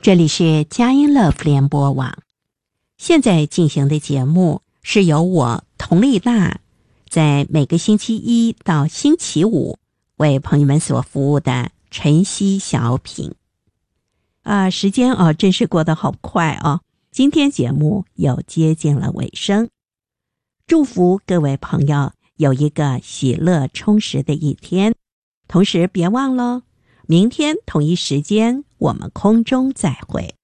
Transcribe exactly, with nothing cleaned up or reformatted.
这里是佳音 Love 联播网，现在进行的节目是由我佟丽娜在每个星期一到星期五为朋友们所服务的晨曦小品。啊，时间哦，真是过得好快哦！今天节目又接近了尾声，祝福各位朋友有一个喜乐充实的一天。同时别忘了，明天同一时间我们空中再会。